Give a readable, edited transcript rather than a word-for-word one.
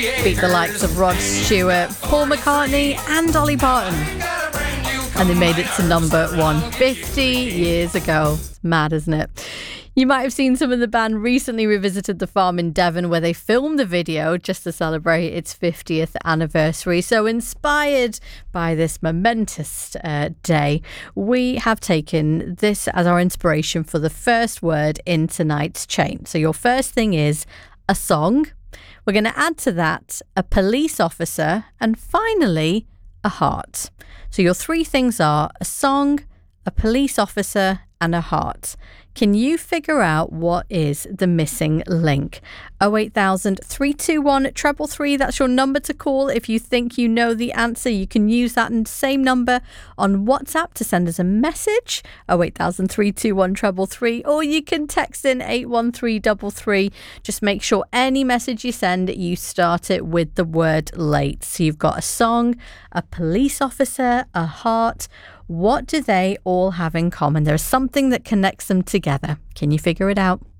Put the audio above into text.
beat the likes of Rod Stewart, Paul McCartney and Dolly Parton. And they made it to number 1 50 years ago. Mad, isn't it? You might have seen some of the band recently revisited the farm in Devon where they filmed the video just to celebrate its 50th anniversary. So inspired by this momentous day, we have taken this as our inspiration for the first word in tonight's chain. So your first thing is a song. We're going to add to that a police officer and finally a heart. So your three things are a song, a police officer and a heart. Can you figure out what is the missing link? 08000 321 333. That's your number to call. If you think you know the answer, you can use that same number on WhatsApp to send us a message. 08000 321 333. Or you can text in 81333. Just make sure any message you send, you start it with the word late. So you've got a song, a police officer, a heart. What do they all have in common? There's something that connects them together. Can you figure it out?